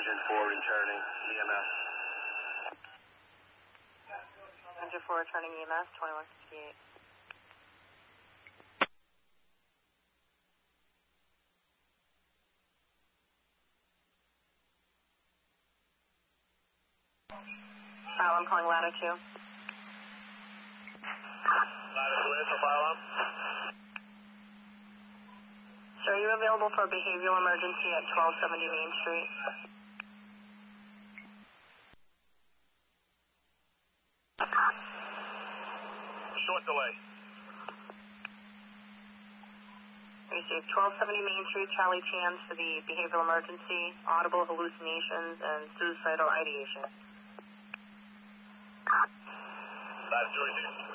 engine 4 returning EMS. Engine 4 returning EMS, 2168. I'm calling ladder 2. Ladder 2 answer, fire alarm. Sir, are you available for a behavioral emergency at 1270 Main Street? Short delay. Received 1270 Main Street, Charlie Chance for the behavioral emergency, audible hallucinations, and suicidal ideation. Ladder 2 received.